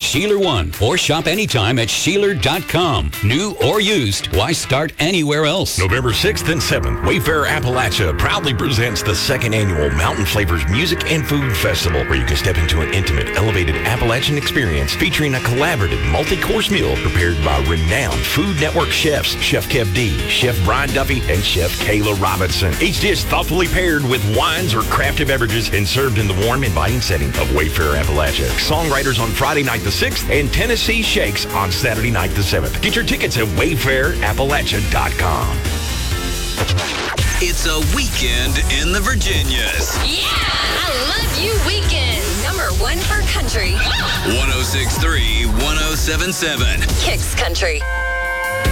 Sheeler One or shop anytime at Sheeler.com. New or used, why start anywhere else? November 6th and 7th, Wayfair Appalachia proudly presents the second annual Mountain Flavors Music and Food Festival, where you can step into an intimate, elevated Appalachian experience featuring a collaborative multi-course meal prepared by renowned Food Network chefs, Chef Kev D, Chef Brian Duffy, and Chef Kayla Robinson. Each dish thoughtfully paired with wines or crafted beverages and served in the warm, inviting setting of Wayfair Appalachia. Songwriters on Friday night the 6th and Tennessee Shakes on Saturday night the 7th. Get your tickets at wayfairappalachia.com. It's a weekend in the Virginias. Yeah, I love you weekend. Number one for country. 106.3, 107.7. Kicks Country.